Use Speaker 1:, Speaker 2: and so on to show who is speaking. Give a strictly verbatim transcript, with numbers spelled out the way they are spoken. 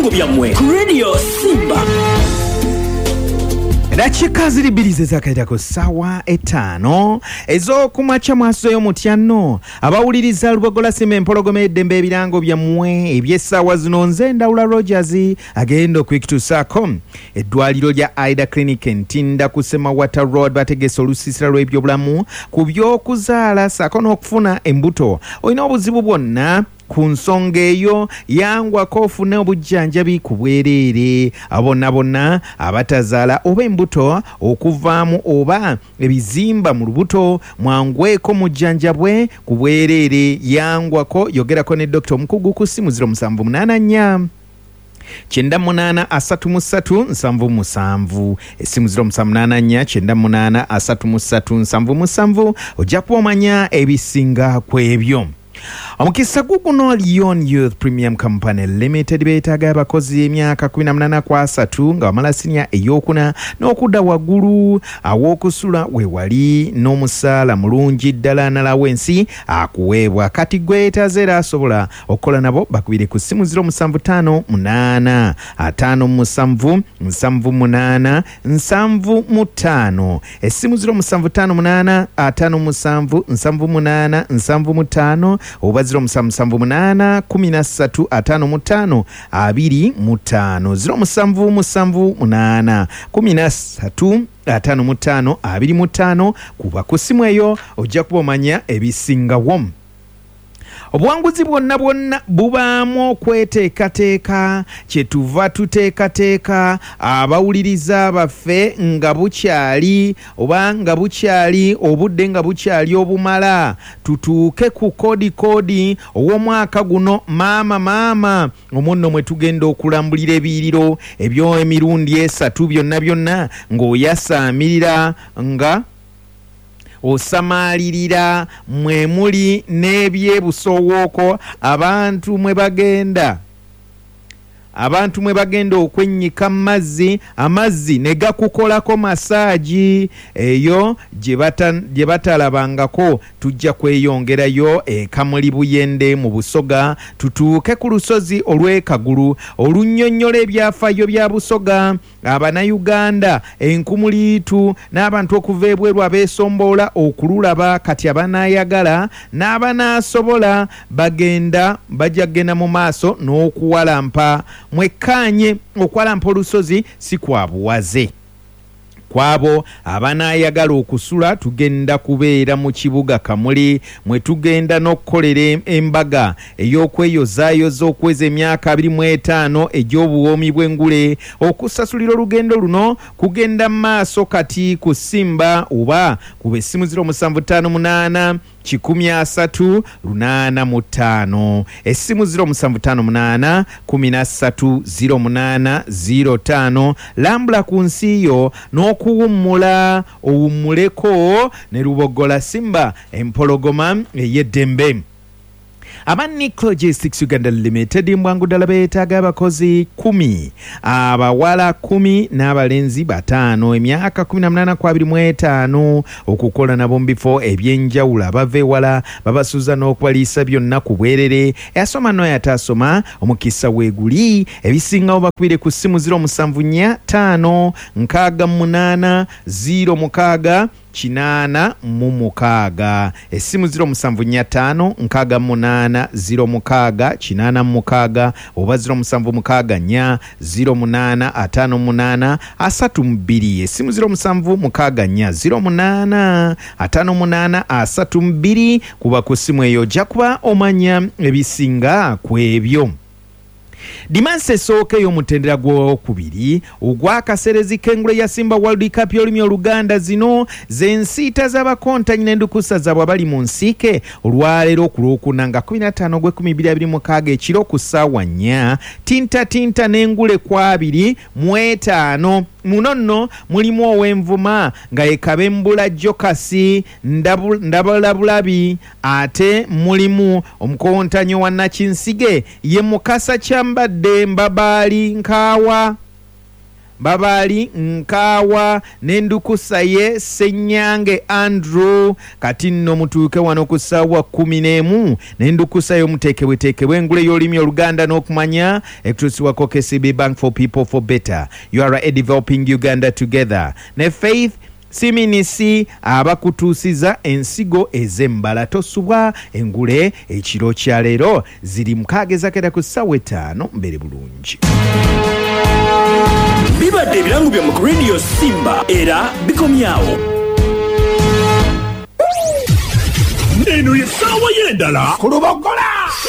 Speaker 1: ebirango byammwe ku Radio Simba.
Speaker 2: Dakika ziri bbiri zakaitako sawa etaano ez'okumakya mwaso y'omutyano abawuliriza Lubogola Simba empologoma eddembe ebirango byammwe eby'essaawa zino nze Ndawula Rogers agenda okwekituusaako. Eddwaliro lya Aida Clinic Ntinda ku Semawata Road bategese olusiisira lw'ebyobulamu ku by'okuzaala ssaako n'okufuna embuto. Olina obuzibu bwonna ku nsonga eyo yangwako ofune obujjanjabi ku bwereere. Abonna bonna abatazaala oba embuto okuvaamu oba ebizimba mu lubuto mwangweko mujjanjabwe ku bwereere yangwako. Yogerako ne Dokita omukugu ku ssimu ziro musanvu munaana nnya Chenda munana asatu musatu nsanvu musanvu essimu ziro musanvu munaana nnya chenda munana asatu musatu nsanvu musanvu ojja kumanya ebisinga kwebyo. Omukisa guguno Lyon Youth Premium Company Limited beetaaga abakozi emyaka kumi na munaana ku asatu nga wamala siniya eyokuna n'okudda waggulu aw'okusula we wali n'omusaala mulungi ddala n'alawensi akuweebwa. Kati gwetaze era asobola okukola nabo bakubire ku ssimu ziro musanvu ttaano munaana ataano musanvu nsanvu munaana nsanvu mu ttaano essimu ziro musanvu ttaano munaana ataano musanvu nsanvu munaana nsanvu mu ttaano oba ziro musanvu musanvu munaana kumi na ssatu ataano mu ttaano abiri mu ttaano ziro musanvu musanvu munaana kumi na ssatu ataano mu ttaano abiri mu ttaano kuba ku ssimu eyo ojja kuba omanya ebisingawo. Obuwanguzi bwonna bwonna bubaamu okweteekateeka kyetuva tuteekateeka abawuliriza baffe nga bukyali oba nga bukyali obudde nga bukyali obumala tutuuke ku koodi koodi ow'omwaka guno. Maama maama omunno mwe tugenda okulambulira ebiyiriro ebyo emirundi esatu byonna byonna ng'oyasaamirira nga osamaalirira mwe muli n'ebyebusowooko abantu mwe bagenda abantu mwe bagenda okwennyika mazzi amazzi ne gakukolako masaaji eyo gye batalabangako. Tujja kweyongerayo e Kamuli Buyende mu Busoga tutuuke ku lusozi olw'ekagulu olunnyonnyola ebyafaayo bya Busoga. Abanayuganda enkumuliitu n'abantu okuva ebweru abeesomboola okululaba kati abanaayagala n'abanaasobola bagenda bajja kgenda mu maaso n'okuwalampa. Mwekkaanye okwalampa olusozi si kwa buwaze. Kwabo abanaayagala okusula tugenda kubeera mu kibuga Kamuli mwe tugenda n'okkolera embaga ey'okweyozaayoza okweza emyaka abiri mu etaano egy'obuwoomi bw'engule. Okusasulira olugendo luno kugenda mu maaso kati ku Simba oba ku essimu ziro musanvu ttaano munaana kikumi asatu lunaana mu ttaano essimu ziro musanvu ttaano munaana kumi na ssatu ziro munaana ziro ttaano. Lambula ku nsi yo n'okuwummula owummuleko ne Lubogola Simba empologoma ey'eddembe. Aba Nicologistics Uganda Limited mbwangu ddala beetaaga abakozi kumi abawala kumi n'abalenzi bataano emyaka kumi na munaana ku abiri mu etaano okukola nabo mu bifo ebyenjawulo. Abava ewala babasuza n'okubaliisa byonna ku bwerere. Eyasoma n'oyo ataasoma omukisa weeguli. Ebisingawo bakubire ku ssimu ziro musanvu nnya ttaano nkaaga munaana ziro mukaaga kinaana mu mukaaga essimu ziro musanvu nnya ttaano nkaaga munaana ziro mukaaga kinaana mu mukaaga oba ziro musanvu mukaaga nnya ziro munaana ataano munaana asatu mu bbiri essimu ziro musanvu mukaaga nnya ziro munaana ataano munaana asatu mu bbiri kuba ku ssimu eyo ojja kuba omanya ebisinga ku ebyo. Dimansi esooka ey'omutendera gw'okubiri ogw'akaserezi k'engule ya Simba World Cup y'olulimi Oluganda zino z'ensiita z'abakontanyi n'endukusa zaabwe abali mu nsiike olwaleero ku Lwokuna nga kumi na ttaano gw'ekkumi bbiri abiri mukaaga ekiro ku ssaawa nnya tinta tinta n'engule ku abiri mu etaano. Muno nno mulimu ow'envuma nga ye Kabembula Jokasi Ndabulabulabi ate mulimu omukontanyi wa Nakinsige ye Mukasa Kyambadde Mbabaali Nkaawa. babaali Nkaawa n'endukusa ye Ssenyange Andrew kati nno mutuuke wano ku ssaawa kumi n'emu n'endukusa y'omuteekebweteekebwe engule y'olulimi Oluganda n'okumanya ekutuusibwako K C B Bank for People for Better. You are a developing Uganda together. Ne Faith Siminisi abakutuusiza ensigo ez'embala tosubwa engule ekiro kya leero ziri mukaaga kera ku ssaawa etaano mbere bulungi.
Speaker 1: Bibadde ebirango byammwe ku Radio Simba era bikomyawo. Eno ye ssaawa y'endala ku Lubogola.